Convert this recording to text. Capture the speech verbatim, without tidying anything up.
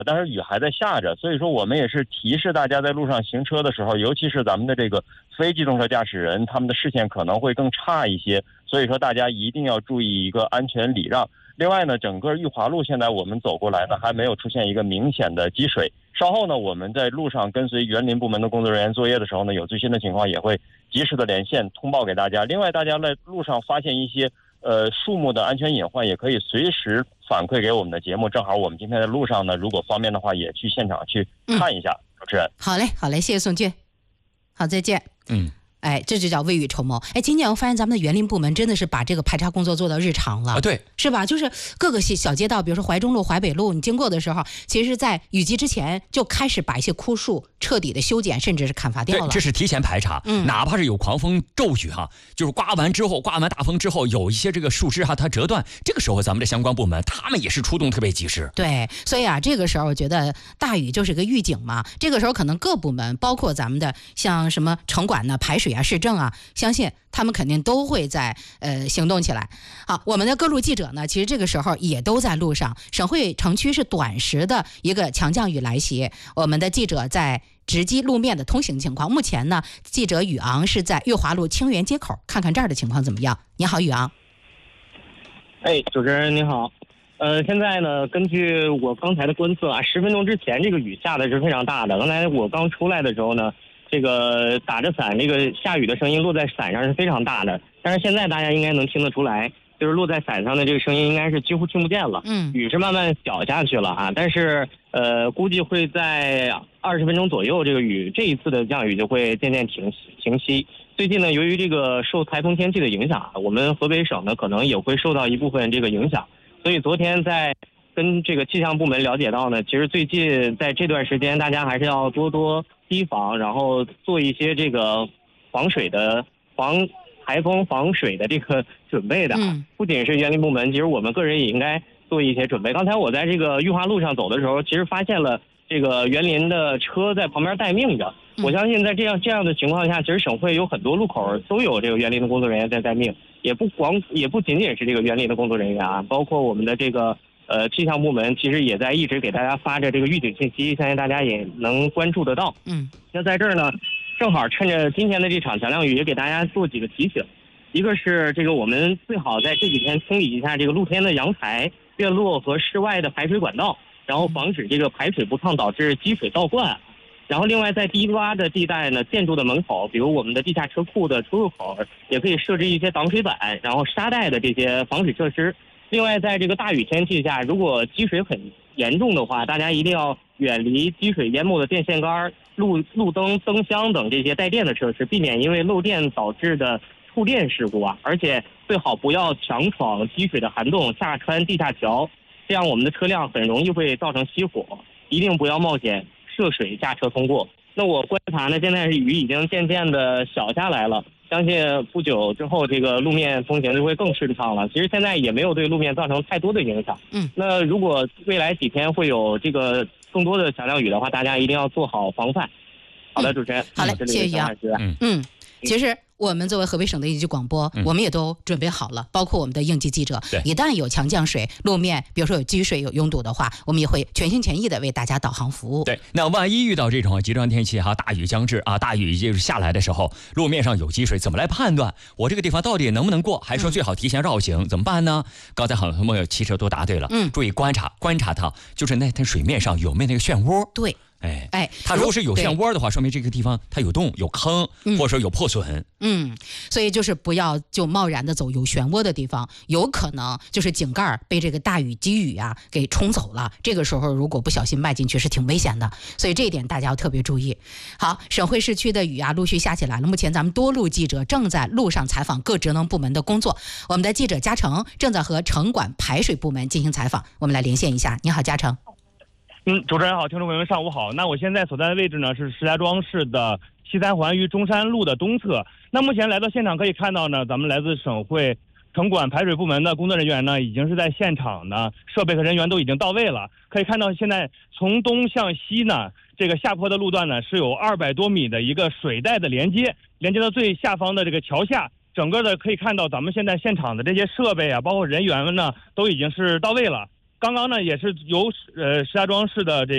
但是雨还在下着，所以说我们也是提示大家在路上行车的时候，尤其是咱们的这个非机动车驾驶人，他们的视线可能会更差一些，所以说大家一定要注意一个安全礼让。另外呢，整个裕华路现在我们走过来呢，还没有出现一个明显的积水。稍后呢，我们在路上跟随园林部门的工作人员作业的时候呢，有最新的情况也会及时的连线通报给大家。另外，大家在路上发现一些呃树木的安全隐患，也可以随时反馈给我们的节目。正好我们今天在路上呢，如果方便的话，也去现场去看一下。嗯、主持人， 好嘞，好嘞，谢谢宋俊，好，再见。 嗯。 哎，这就叫未雨绸缪。哎，今年我发现咱们的园林部门真的是把这个排查工作做到日常了， 啊，对， 是吧？就是各个小街道，比如说怀中路、淮北路，你经过的时候，其实在雨季之前就开始把一些枯树彻底的修剪，甚至是砍伐掉了。 对，这是提前排查，嗯，哪怕是有狂风骤雨哈，就是刮完之后，刮完大风之后，有一些这个树枝哈它折断，这个时候咱们的相关部门他们也是出动特别及时。 对，所以啊，这个时候我觉得大雨就是个预警嘛。这个时候可能各部门，包括咱们的像什么城管呢、排水啊、市政啊。相信他们肯定都会在呃行动起来。好，我们的各路记者呢，其实这个时候也都在路上。省会城区是短时的一个强降雨来袭，我们的记者在直击路面的通行情况。目前呢，记者宇昂是在裕华路清源街口，看看这儿的情况怎么样。你好，宇昂。 哎，主持人你好。呃，现在呢，根据我刚才的观测啊，十分钟之前这个雨下的是非常大的。刚才我刚出来的时候呢。这个打着伞，这个下雨的声音落在伞上是非常大的，但是现在大家应该能听得出来，就是落在伞上的这个声音应该是几乎听不见了。嗯，雨是慢慢小下去了啊，但是呃，估计会在二十分钟左右，这个雨这一次的降雨就会渐渐停停息。最近呢，由于这个受台风天气的影响，我们河北省呢可能也会受到一部分这个影响，所以昨天在跟这个气象部门了解到呢，其实最近在这段时间，大家还是要多多提防，然后做一些这个防水的、防台风、防水的这个准备的。嗯，不仅是园林部门，其实我们个人也应该做一些准备。刚才我在这个裕华路上走的时候，其实发现了这个园林的车在旁边待命着。我相信在这样这样的情况下，其实省会有很多路口都有这个园林的工作人员在待命，也不光也不仅仅是这个园林的工作人员啊，包括我们的这个。呃，气象部门其实也在一直给大家发着这个预警信息，相信大家也能关注得到。嗯，那在这儿呢，正好趁着今天的这场强降雨，也给大家做几个提醒。一个是这个，我们最好在这几天清理一下这个露天的阳台、院落和室外的排水管道，然后防止这个排水不畅导致积水倒灌。然后另外在低洼的地带呢，建筑的门口，比如我们的地下车库的出入口，也可以设置一些挡水板，然后沙袋的这些防水设施。另外，在这个大雨天气下，如果积水很严重的话，大家一定要远离积水淹没的电线杆、路路灯、灯箱等这些带电的设施，避免因为漏电导致的触电事故啊。而且最好不要强闯积水的涵洞，下穿地下桥，这样我们的车辆很容易会造成熄火。一定不要冒险涉水驾车通过。那我观察呢，现在是雨已经渐渐的小下来了。相信不久之后，这个路面通行就会更顺畅了。其实现在也没有对路面造成太多的影响。嗯，那如果未来几天会有这个更多的强降雨的话，大家一定要做好防范。好的，主持人， 好嘞，谢谢杨老师。嗯嗯，其实我们作为河北省的应急广播、嗯，我们也都准备好了，包括我们的应急记者。一旦有强降水，路面比如说有积水、有拥堵的话，我们也会全心全意的为大家导航服务。 对，那万一遇到这种极端天气哈，大雨将至啊，大雨就是下来的时候，路面上有积水，怎么来判断我这个地方到底能不能过？还说最好提前绕行，嗯、怎么办呢？刚才很多朋友骑车都答对了，嗯，注意观察观察它，就是那它水面上有没有那个漩涡？ 对。 哎哎，它如果是有漩涡的话，说明这个地方它有洞、有坑，嗯、或者说有破损。 嗯，所以就是不要就贸然的走有漩涡的地方，有可能就是井盖被这个大雨积雨啊给冲走了。这个时候如果不小心迈进去是挺危险的，所以这一点大家要特别注意。好，省会市区的雨啊陆续下起来了，目前咱们多路记者正在路上采访各职能部门的工作。我们的记者嘉诚正在和城管排水部门进行采访，我们来连线一下。你好，嘉诚。 嗯，主持人好，听众朋友们上午好。那我现在所在的位置呢是石家庄市的西三环与中山路的东侧。那目前来到现场可以看到呢，咱们来自省会城管排水部门的工作人员呢，已经是在现场呢，设备和人员都已经到位了。可以看到现在从东向西呢，这个下坡的路段呢是有二百多米的一个水带的连接，连接到最下方的这个桥下。整个的可以看到咱们现在现场的这些设备啊，包括人员们呢，都已经是到位了。刚刚呢，也是由呃石家庄市的这